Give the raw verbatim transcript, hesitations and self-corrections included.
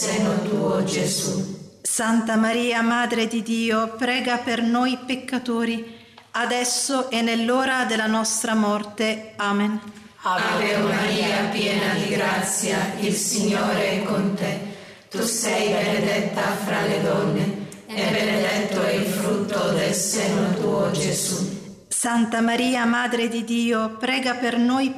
seno tuo, Gesù. Santa Maria, Madre di Dio, prega per noi peccatori, adesso e nell'ora della nostra morte. Amen. Ave Maria, piena di grazia, il Signore è con te. Tu sei benedetta fra le donne, e benedetto è il frutto del seno tuo, Gesù. Santa Maria, Madre di Dio, prega per noi